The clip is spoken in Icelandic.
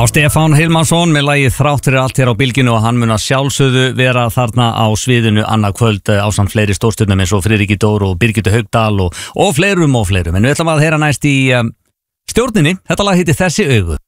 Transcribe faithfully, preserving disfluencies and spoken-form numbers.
Stefán Hilmarsson með lagið Þrátt fyrir allt hér á Bylginu og hann mun að sjálfsögðu vera þarna á sviðinu annað kvöld ásamt fleiri stórstjörnum eins og Friðriki Dór og Birgittu Haugdal og, og fleirum og fleirum. En við ætlum að heyra næst í um, stjórninni. Þetta lag heitir Þessi augu.